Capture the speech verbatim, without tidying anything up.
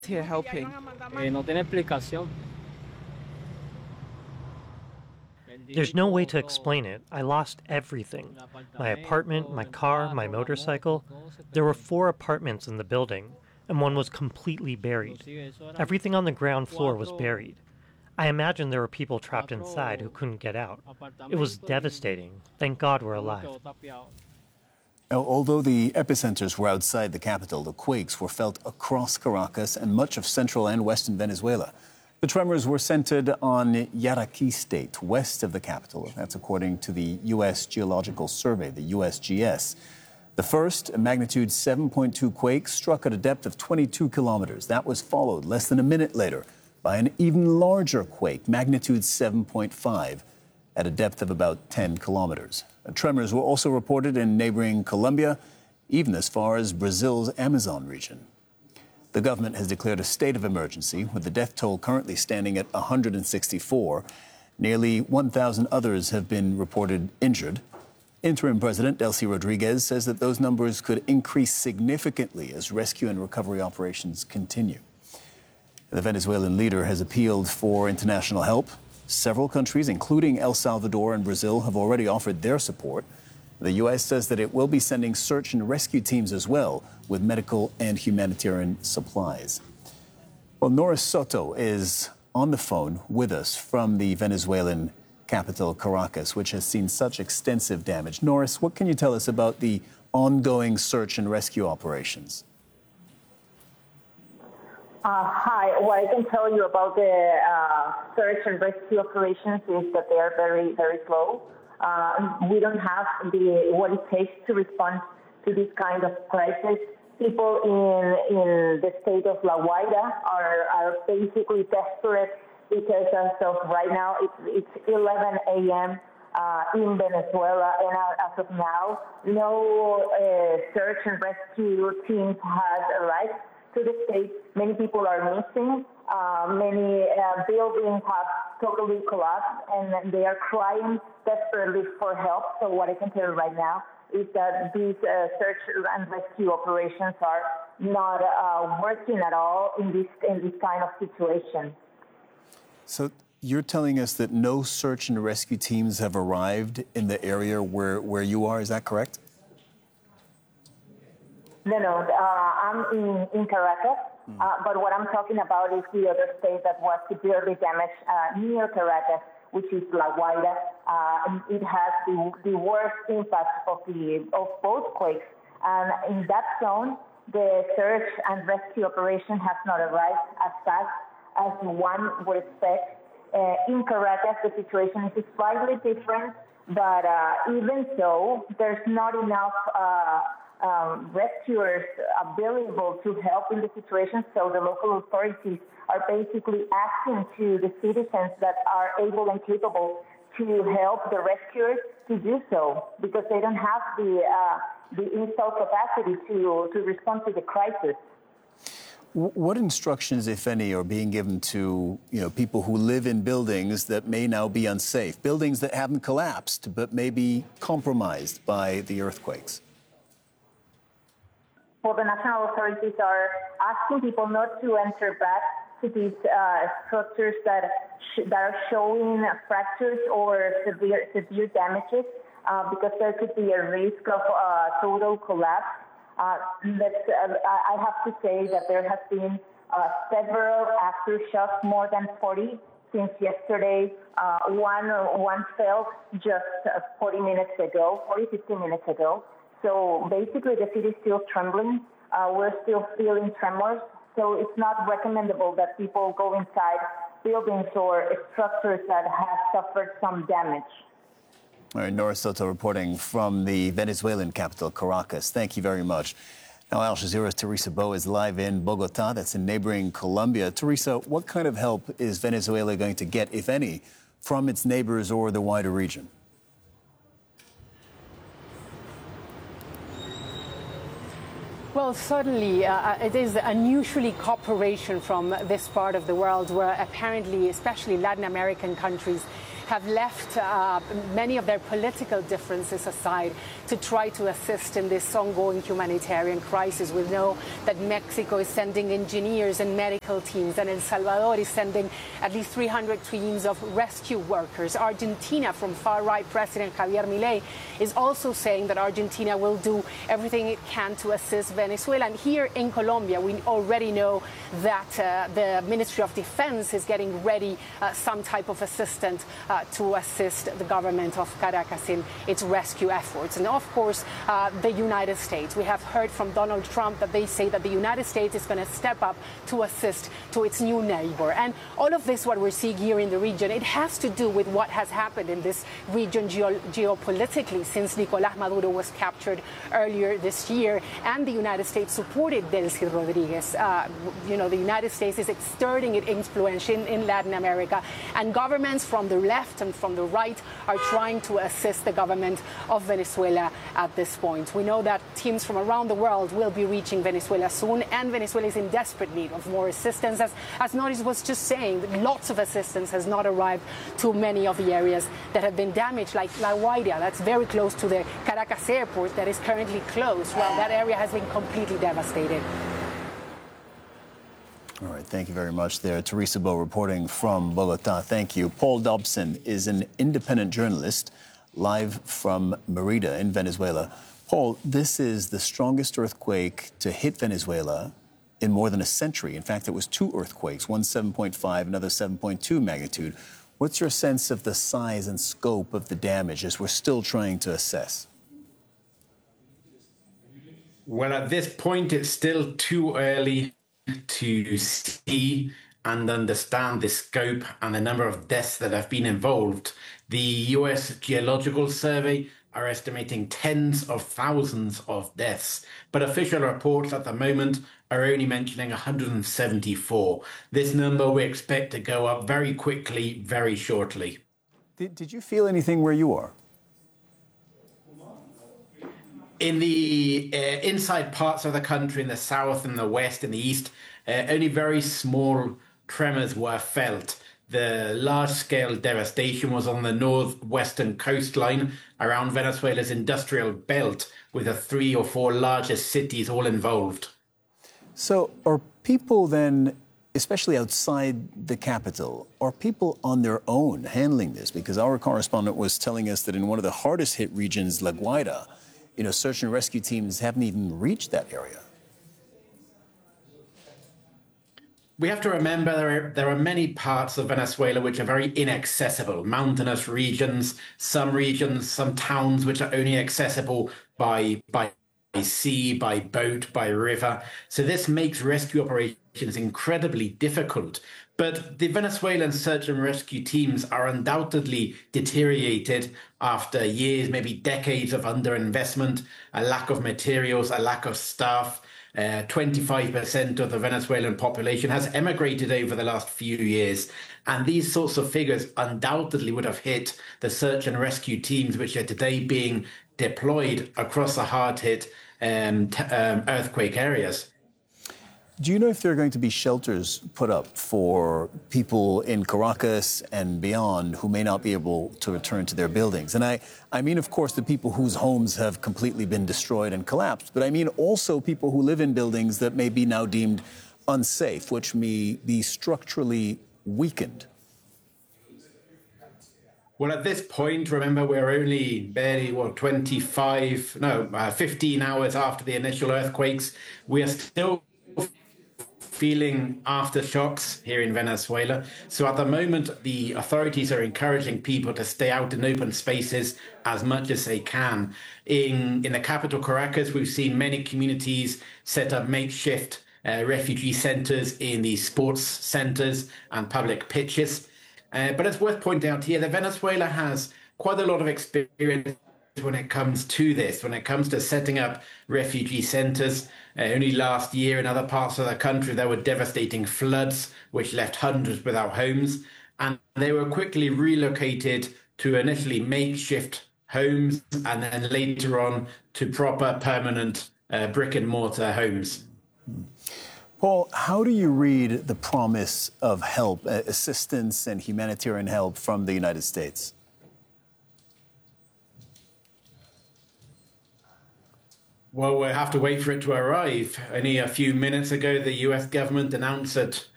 here helping? Eh, no tiene explicación. There's no way to explain it. I lost everything. My apartment, my car, my motorcycle. There were four apartments in the building, and one was completely buried. Everything on the ground floor was buried. I imagine there were people trapped inside who couldn't get out. It was devastating. Thank God we're alive. Now, although the epicenters were outside the capital, the quakes were felt across Caracas and much of central and western Venezuela. The tremors were centered on Yaraquí State, west of the capital. That's according to the U S Geological Survey, the U S G S. The first, a magnitude seven point two quake, struck at a depth of twenty-two kilometers. That was followed less than a minute later by an even larger quake, magnitude seven point five, at a depth of about ten kilometers. Tremors were also reported in neighboring Colombia, even as far as Brazil's Amazon region. The government has declared a state of emergency, with the death toll currently standing at one hundred sixty-four. Nearly one thousand others have been reported injured. Interim President Delcy Rodriguez says that those numbers could increase significantly as rescue and recovery operations continue. The Venezuelan leader has appealed for international help. Several countries, including El Salvador and Brazil, have already offered their support. The U S says that it will be sending search and rescue teams as well, with medical and humanitarian supplies. Well, Norris Soto is on the phone with us from the Venezuelan capital, Caracas, which has seen such extensive damage. Norris, what can you tell us about the ongoing search and rescue operations? Uh, hi. What I can tell you about the uh, search and rescue operations is that they are very, very slow. Uh, we don't have the what it takes to respond to this kind of crisis. People in in the state of La Guaira are are basically desperate because as of right now it's it's eleven a.m. Uh, in Venezuela, and as of now, no uh, search and rescue teams has arrived to the state. Many people are missing. Uh, many uh, buildings have totally collapsed, and they are crying desperately for help. So what I can tell you right now is that these uh, search and rescue operations are not uh, working at all in this in this kind of situation. So you're telling us that no search and rescue teams have arrived in the area where, where you are. Is that correct? No, no. Uh, I'm in, in Caracas, mm. uh, but what I'm talking about is the other state that was severely damaged uh, near Caracas, which is La Guaira. Uh, it has the, the worst impact of the of both quakes, and in that zone, the search and rescue operation has not arrived as fast as one would expect. Uh, in Caracas, the situation is slightly different, but uh, even so, there's not enough uh, um, rescuers available to help in the situation, so the local authorities are basically asking to the citizens that are able and capable to help the rescuers to do so, because they don't have the uh, the installed capacity to, to respond to the crisis. What instructions, if any, are being given to you know people who live in buildings that may now be unsafe, buildings that haven't collapsed but may be compromised by the earthquakes? Well, the national authorities are asking people not to enter back to these uh, structures that sh- that are showing fractures or severe severe damages, uh, because there could be a risk of uh, total collapse. Uh, that, uh, I have to say that there has been uh, several aftershocks, more than forty since yesterday. Uh, one one fell just uh, forty minutes ago, forty, fifty minutes ago. So basically the city is still trembling. Uh, we're still feeling tremors. So it's not recommendable that people go inside buildings or structures that have suffered some damage. All right, Norris Soto reporting from the Venezuelan capital, Caracas. Thank you very much. Now, Al Jazeera's Teresa Bo is live in Bogota. That's in neighboring Colombia. Teresa, what kind of help is Venezuela going to get, if any, from its neighbors or the wider region? Well, certainly uh, it is unusually cooperation from this part of the world where apparently, especially Latin American countries, have left uh, many of their political differences aside to try to assist in this ongoing humanitarian crisis. We know that Mexico is sending engineers and medical teams, and El Salvador is sending at least three hundred teams of rescue workers. Argentina, from far-right President Javier Milei, is also saying that Argentina will do everything it can to assist Venezuela. And here in Colombia, we already know that uh, the Ministry of Defense is getting ready uh, some type of assistance uh, to assist the government of Caracas in its rescue efforts. And of course, uh, the United States. We have heard from Donald Trump that they say that the United States is going to step up to assist to its new neighbor. And all of this, what we're seeing here in the region, it has to do with what has happened in this region geo geopolitically since Nicolás Maduro was captured earlier this year, and the United States supported Delcy Rodriguez. Uh, you know, the United States is exerting its influence in, in Latin America, and governments from the left and from the right are trying to assist the government of Venezuela at this point. We know that teams from around the world will be reaching Venezuela soon, and Venezuela is in desperate need of more assistance. As, as Norris was just saying, lots of assistance has not arrived to many of the areas that have been damaged, like La Guaira, that's very close to the Caracas airport that is currently closed. Well, that area has been completely devastated. All right, thank you very much there. Teresa Bo reporting from Bogota. Thank you. Paul Dobson is an independent journalist live from Merida in Venezuela. Paul, this is the strongest earthquake to hit Venezuela in more than a century. In fact, it was two earthquakes, one seven point five, another seven point two magnitude. What's your sense of the size and scope of the damage as we're still trying to assess? Well, at this point, it's still too early to see and understand the scope and the number of deaths that have been involved. The U S Geological Survey are estimating tens of thousands of deaths, but official reports at the moment are only mentioning one hundred seventy-four. This number we expect to go up very quickly, very shortly. Did, did you feel anything where you are? In the uh, inside parts of the country, in the south and the west and the east, uh, only very small tremors were felt. The large-scale devastation was on the northwestern coastline around Venezuela's industrial belt, with the three or four largest cities all involved. So are people then, especially outside the capital, are people on their own handling this? Because our correspondent was telling us that in one of the hardest hit regions, La Guaira, you know, search and rescue teams haven't even reached that area. We have to remember there are, there are many parts of Venezuela which are very inaccessible, mountainous regions, some regions, some towns which are only accessible by, by sea, by boat, by river. So this makes rescue operations incredibly difficult. But the Venezuelan search and rescue teams are undoubtedly deteriorated after years, maybe decades of underinvestment, a lack of materials, a lack of staff. Uh, twenty-five percent of the Venezuelan population has emigrated over the last few years. And these sorts of figures undoubtedly would have hit the search and rescue teams, which are today being deployed across the hard-hit um, t- um, earthquake areas. Do you know if there are going to be shelters put up for people in Caracas and beyond who may not be able to return to their buildings? And I, I mean, of course, the people whose homes have completely been destroyed and collapsed, but I mean also people who live in buildings that may be now deemed unsafe, which may be structurally weakened. Well, at this point, remember, we're only barely, what, twenty-five, no, uh, fifteen hours after the initial earthquakes. We are still feeling aftershocks here in Venezuela. So at the moment, the authorities are encouraging people to stay out in open spaces as much as they can. In, in the capital, Caracas, we've seen many communities set up makeshift uh, refugee centers in the sports centers and public pitches. Uh, but it's worth pointing out here that Venezuela has quite a lot of experience when it comes to this, when it comes to setting up refugee centers. Uh, only last year in other parts of the country, there were devastating floods, which left hundreds without homes. And they were quickly relocated to initially makeshift homes and then later on to proper permanent uh, brick and mortar homes. Paul, how do you read the promise of help, assistance and humanitarian help from the United States? Well, we'll have to wait for it to arrive. Only a few minutes ago, the U S government announced that